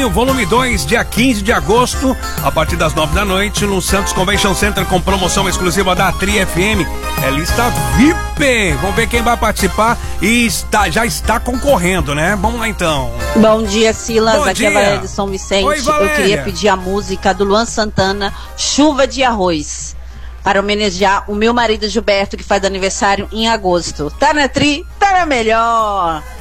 Junho, volume 2, dia 15 de agosto, a partir das 9 da noite, no Santos Convention Center, com promoção exclusiva da Tri FM. É lista VIP. Vamos ver quem vai participar e já está concorrendo, né? Vamos lá então. Bom dia, Silas. Bom Aqui dia. é a Valéria de São Vicente. Oi, Valéria. Eu queria pedir a música do Luan Santana, Chuva de Arroz, para homenagear o meu marido Gilberto, que faz aniversário em agosto. Tá na Tri, tá na melhor.